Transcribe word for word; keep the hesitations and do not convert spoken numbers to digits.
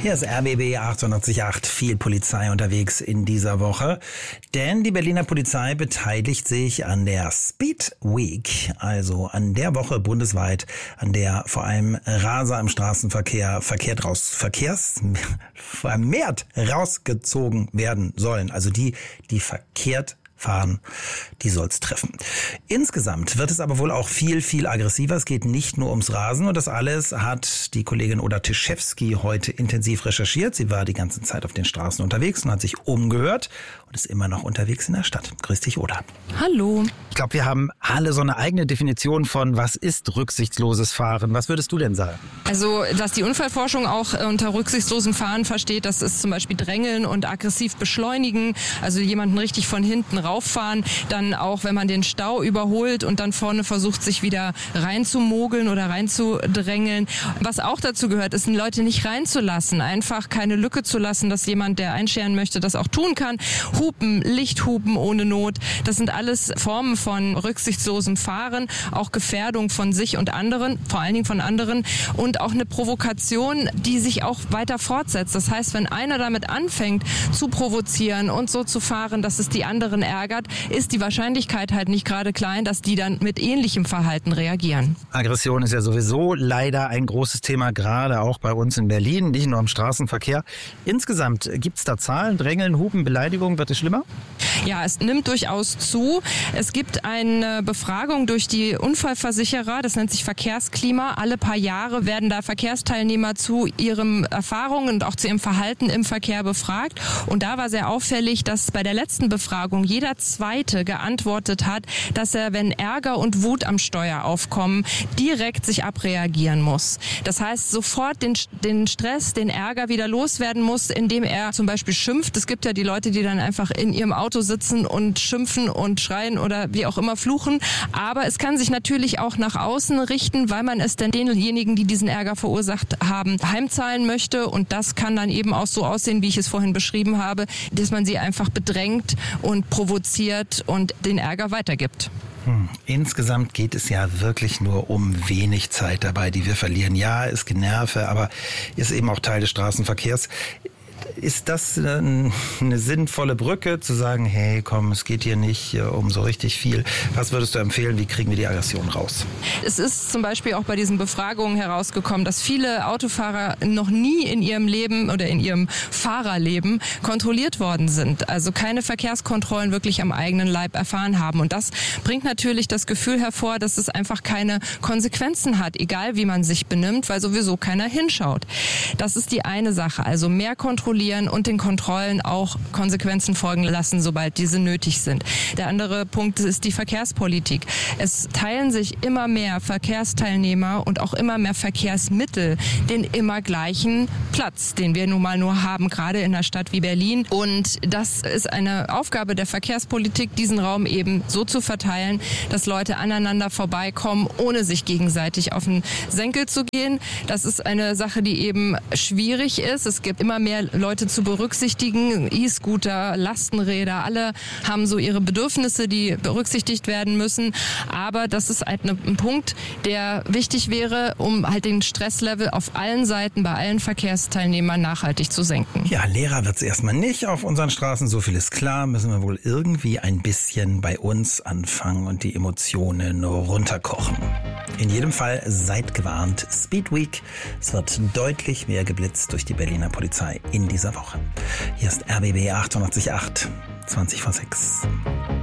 Hier ist R B B achtundachtzig Komma acht, viel Polizei unterwegs in dieser Woche. Denn die Berliner Polizei beteiligt sich an der Speed Week, also an der Woche bundesweit, an der vor allem Raser im Straßenverkehr verkehrt raus, Verkehrs, vermehrt rausgezogen werden sollen. Also die, die verkehrt fahren, die soll's treffen. Insgesamt wird es aber wohl auch viel, viel aggressiver. Es geht nicht nur ums Rasen und das alles hat die Kollegin Oda Tischewski heute intensiv recherchiert. Sie war die ganze Zeit auf den Straßen unterwegs und hat sich umgehört und ist immer noch unterwegs in der Stadt. Grüß dich, Oda. Hallo. Ich glaube, wir haben alle so eine eigene Definition von, was ist rücksichtsloses Fahren. Was würdest du denn sagen? Also, dass die Unfallforschung auch unter rücksichtslosem Fahren versteht, das ist zum Beispiel Drängeln und aggressiv beschleunigen, also jemanden richtig von hinten rauffahren, dann auch, wenn man den Stau überholt und dann vorne versucht, sich wieder reinzumogeln oder reinzudrängeln. Was auch dazu gehört, ist, Leute nicht reinzulassen, einfach keine Lücke zu lassen, dass jemand, der einscheren möchte, das auch tun kann. Hupen, Lichthupen ohne Not, das sind alles Formen von rücksichtslosem Fahren, auch Gefährdung von sich und anderen, vor allen Dingen von anderen und auch eine Provokation, die sich auch weiter fortsetzt. Das heißt, wenn einer damit anfängt zu provozieren und so zu fahren, dass es die anderen ärgert, ist die Wahrscheinlichkeit halt nicht gerade klein, dass die dann mit ähnlichem Verhalten reagieren. Aggression ist ja sowieso leider ein großes Thema, gerade auch bei uns in Berlin, nicht nur im Straßenverkehr. Insgesamt gibt es da Zahlen, Drängeln, Hupen, Beleidigungen, wird es schlimmer? Ja, es nimmt durchaus zu. Es gibt eine Befragung durch die Unfallversicherer, das nennt sich Verkehrsklima. Alle paar Jahre werden da Verkehrsteilnehmer zu ihren Erfahrungen und auch zu ihrem Verhalten im Verkehr befragt. Und da war sehr auffällig, dass bei der letzten Befragung jeder Zweite geantwortet hat, dass er, wenn Ärger und Wut am Steuer aufkommen, direkt sich abreagieren muss. Das heißt, sofort den, den Stress, den Ärger wieder loswerden muss, indem er zum Beispiel schimpft. Es gibt ja die Leute, die dann einfach in ihrem Auto sitzen und schimpfen und schreien oder wie auch immer fluchen. Aber es kann sich natürlich auch nach außen richten, weil man es dann denjenigen, die diesen Ärger verursacht haben, heimzahlen möchte. Und das kann dann eben auch so aussehen, wie ich es vorhin beschrieben habe, dass man sie einfach bedrängt und provoziert und den Ärger weitergibt. Hm. Insgesamt geht es ja wirklich nur um wenig Zeit dabei, die wir verlieren. Ja, ist Generve, aber ist eben auch Teil des Straßenverkehrs. Ist das eine sinnvolle Brücke, zu sagen, hey, komm, es geht hier nicht um so richtig viel. Was würdest du empfehlen, wie kriegen wir die Aggression raus? Es ist zum Beispiel auch bei diesen Befragungen herausgekommen, dass viele Autofahrer noch nie in ihrem Leben oder in ihrem Fahrerleben kontrolliert worden sind. Also keine Verkehrskontrollen wirklich am eigenen Leib erfahren haben. Und das bringt natürlich das Gefühl hervor, dass es einfach keine Konsequenzen hat, egal wie man sich benimmt, weil sowieso keiner hinschaut. Das ist die eine Sache. Also mehr kontrollieren und den Kontrollen auch Konsequenzen folgen lassen, sobald diese nötig sind. Der andere Punkt ist die Verkehrspolitik. Es teilen sich immer mehr Verkehrsteilnehmer und auch immer mehr Verkehrsmittel den immer gleichen Platz, den wir nun mal nur haben, gerade in einer Stadt wie Berlin. Und das ist eine Aufgabe der Verkehrspolitik, diesen Raum eben so zu verteilen, dass Leute aneinander vorbeikommen, ohne sich gegenseitig auf den Senkel zu gehen. Das ist eine Sache, die eben schwierig ist. Es gibt immer mehr Leute zu berücksichtigen. E-Scooter, Lastenräder, alle haben so ihre Bedürfnisse, die berücksichtigt werden müssen. Aber das ist halt ein Punkt, der wichtig wäre, um halt den Stresslevel auf allen Seiten bei allen Verkehrsteilnehmern nachhaltig zu senken. Ja, Lehrer wird es erstmal nicht auf unseren Straßen, so viel ist klar. Müssen wir wohl irgendwie ein bisschen bei uns anfangen und die Emotionen runterkochen. In jedem Fall seid gewarnt. Speed Week. Es wird deutlich mehr geblitzt durch die Berliner Polizei in dieser Woche. Hier ist R B B achtundachtzig Komma acht, zwanzig vor sechs.